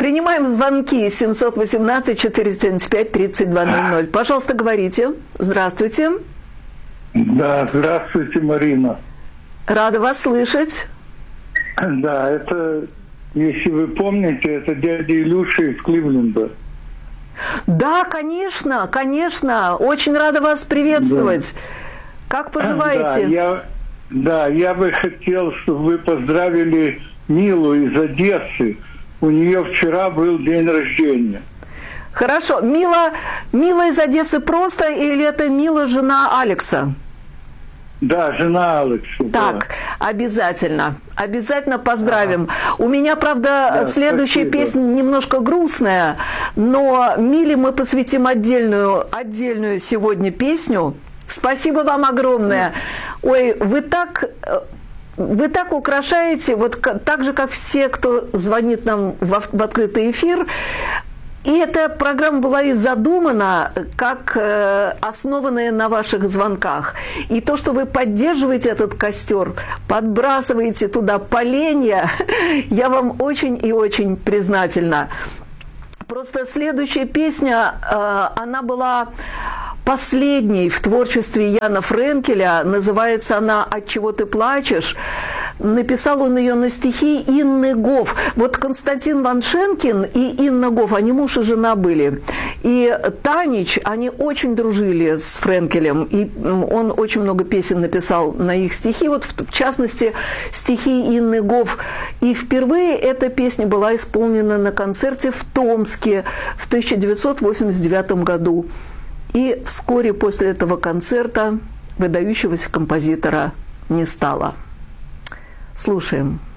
Принимаем звонки 718-475-3200. Пожалуйста, говорите. Здравствуйте. Да, здравствуйте, Марина. Рада вас слышать. Да, это, если вы помните, это дядя Илюша из Кливленда. Да, конечно, конечно. Очень рада вас приветствовать. Да. Как поживаете? Я бы хотел, чтобы вы поздравили Милу из Одессы. У нее вчера был день рождения. Хорошо. Мила из Одессы просто или это Мила, жена Алекса? Да, жена Алекса. Так, да. Обязательно поздравим. Ага. У меня, правда, следующая песня немножко грустная, но Миле мы посвятим отдельную сегодня песню. Спасибо вам огромное. Ой, вы так украшаете, вот так же, как все, кто звонит нам в открытый эфир. И эта программа была и задумана как основанная на ваших звонках. И то, что вы поддерживаете этот костер, подбрасываете туда поленья, я вам очень и очень признательна. Просто следующая песня, она была последней в творчестве Яна Френкеля. Называется она «Отчего ты плачешь?». Написал он ее на стихи Инны Гоф. Вот Константин Ваншенкин и Инна Гоф, они муж и жена были. И Танич, они очень дружили с Френкелем. И он очень много песен написал на их стихи. Вот в частности, стихи Инны Гоф. И впервые эта песня была исполнена на концерте в Томске в 1989 году. И вскоре после этого концерта выдающегося композитора не стало. Слушаем.